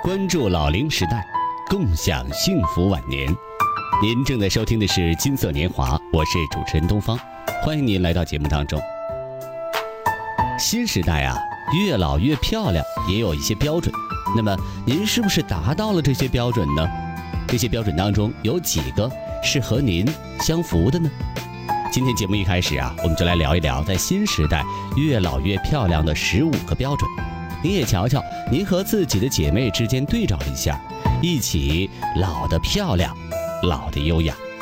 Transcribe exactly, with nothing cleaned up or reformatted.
关注老龄时代，共享幸福晚年。您正在收听的是《金色年华》，我是主持人东方，欢迎您来到节目当中。新时代啊，越老越漂亮也有一些标准，那么您是不是达到了这些标准呢？这些标准当中有几个是和您相符的呢？今天节目一开始啊，我们就来聊一聊在新时代越老越漂亮的十五个标准。您也瞧瞧，您和自己的姐妹之间对照一下，一起老得漂亮，老得优雅。